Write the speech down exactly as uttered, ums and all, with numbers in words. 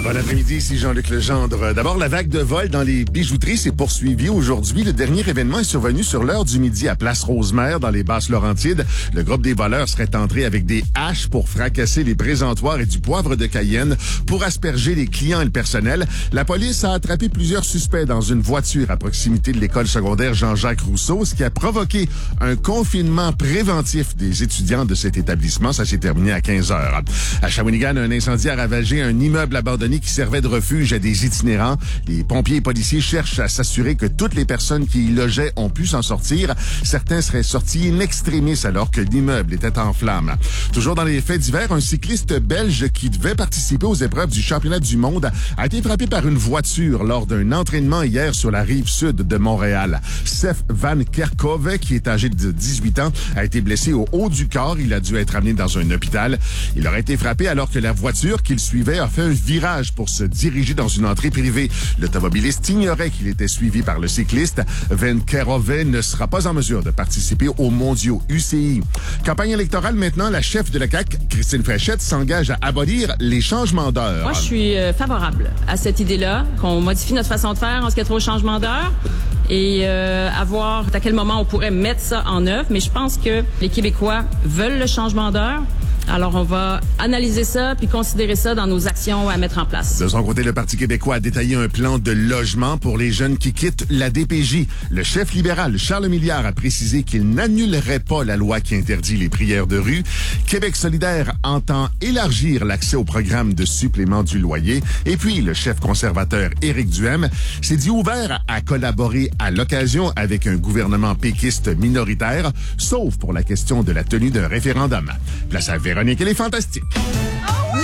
Bon après-midi, ici Jean-Luc Legendre. D'abord, la vague de vol dans les bijouteries s'est poursuivie aujourd'hui. Le dernier événement est survenu sur l'heure du midi à Place Rosemère, dans les Basses-Laurentides. Le groupe des voleurs serait entré avec des haches pour fracasser les présentoirs et du poivre de Cayenne pour asperger les clients et le personnel. La police a attrapé plusieurs suspects dans une voiture à proximité de l'école secondaire Jean-Jacques Rousseau, ce qui a provoqué un confinement préventif des étudiants de cet établissement. Ça s'est terminé à quinze heures. À Shawinigan, un incendie a ravagé un immeuble abandonné qui servait de refuge à des itinérants. Les pompiers et policiers cherchent à s'assurer que toutes les personnes qui y logeaient ont pu s'en sortir. Certains seraient sortis in extremis alors que l'immeuble était en flammes. Toujours dans les faits divers, un cycliste belge qui devait participer aux épreuves du championnat du monde a été frappé par une voiture lors d'un entraînement hier sur la rive sud de Montréal. Sef Van Kerkhove, qui est âgé de dix-huit ans, a été blessé au haut du corps. Il a dû être amené dans un hôpital. Il aurait été frappé alors que la voiture qu'il suivait a fait un virage pour se diriger dans une entrée privée. L'automobiliste ignorait qu'il était suivi par le cycliste. Van Kerkhove ne sera pas en mesure de participer aux mondiaux U C I. Campagne électorale maintenant, la chef de la C A Q, Christine Fréchette, s'engage à abolir les changements d'heure. Moi, je suis euh, favorable à cette idée-là, qu'on modifie notre façon de faire en ce qui est trop changement d'heure et euh, à voir à quel moment on pourrait mettre ça en œuvre. Mais je pense que les Québécois veulent le changement d'heure. Alors, on va analyser ça puis considérer ça dans nos actions à mettre en place. De son côté, le Parti québécois a détaillé un plan de logement pour les jeunes qui quittent la D P J. Le chef libéral, Charles Milliard, a précisé qu'il n'annulerait pas la loi qui interdit les prières de rue. Québec solidaire entend élargir l'accès au programme de supplément du loyer. Et puis, le chef conservateur, Éric Duhaime, s'est dit ouvert à collaborer à l'occasion avec un gouvernement péquiste minoritaire, sauf pour la question de la tenue d'un référendum. Place à Véronique, elle est fantastique. Oh oui!